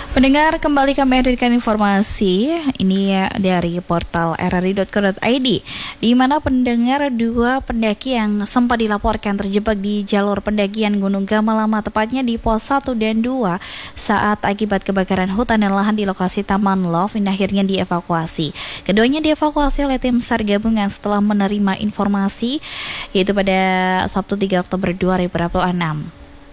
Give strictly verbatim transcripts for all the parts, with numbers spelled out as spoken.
Pendengar, kembali kami hadirkan informasi ini ya dari portal r r i dot co dot i d, di mana pendengar dua pendaki yang sempat dilaporkan terjebak di jalur pendakian Gunung Gamalama, tepatnya di pos satu dan dua saat akibat kebakaran hutan dan lahan di lokasi Taman Love, ini akhirnya dievakuasi. Keduanya dievakuasi oleh tim SAR gabungan setelah menerima informasi, yaitu pada Sabtu tiga Oktober dua ribu dua puluh enam.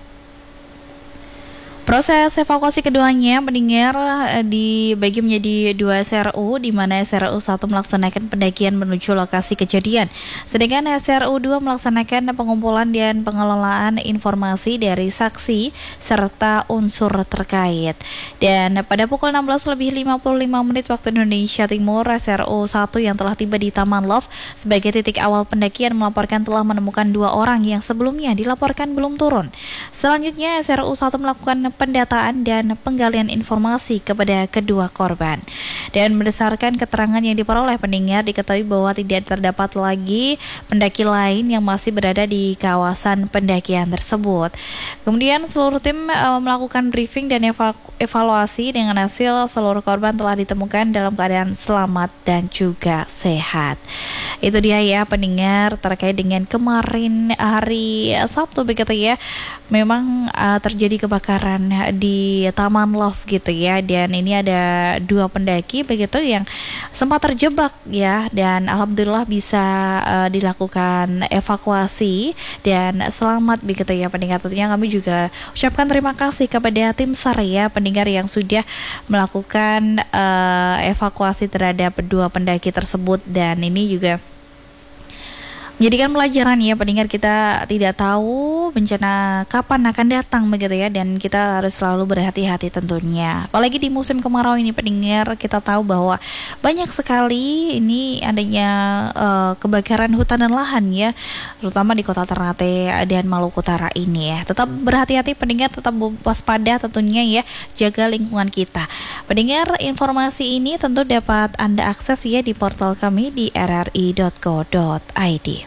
Proses evakuasi keduanya pendengar dibagi menjadi dua S R U, di mana S R U satu melaksanakan pendakian menuju lokasi kejadian, sedangkan S R U dua melaksanakan pengumpulan dan pengelolaan informasi dari saksi serta unsur terkait. Dan pada pukul enam belas lebih lima puluh lima menit waktu Indonesia Timur, S R U satu yang telah tiba di Taman Love sebagai titik awal pendakian melaporkan telah menemukan dua orang yang sebelumnya dilaporkan belum turun. Selanjutnya S R U satu melakukan pendataan dan penggalian informasi kepada kedua korban. Dan berdasarkan keterangan yang diperoleh pendengar, diketahui bahwa tidak terdapat lagi pendaki lain yang masih berada di kawasan pendakian tersebut. Kemudian seluruh tim e, melakukan briefing dan eva- evaluasi dengan hasil seluruh korban telah ditemukan dalam keadaan selamat dan juga sehat. Itu dia ya pendengar terkait dengan kemarin hari Sabtu begitu ya. Memang uh, terjadi kebakaran di Taman Love gitu ya, dan ini ada dua pendaki begitu yang sempat terjebak ya, dan alhamdulillah bisa uh, dilakukan evakuasi dan selamat begitu ya pendengar. Tentunya kami juga ucapkan terima kasih kepada tim SAR ya pendengar yang sudah melakukan uh, evakuasi terhadap dua pendaki tersebut, dan ini juga menjadikan pelajaran ya pendengar, kita tidak tahu bencana kapan akan datang begitu ya, dan kita harus selalu berhati-hati tentunya. Apalagi di musim kemarau ini pendengar, kita tahu bahwa banyak sekali ini adanya uh, kebakaran hutan dan lahan ya, terutama di kota Ternate dan Maluku Utara ini ya. Tetap berhati-hati pendengar, tetap waspada tentunya ya, jaga lingkungan kita. Pendengar, informasi ini tentu dapat Anda akses ya di portal kami di r r i dot co dot i d.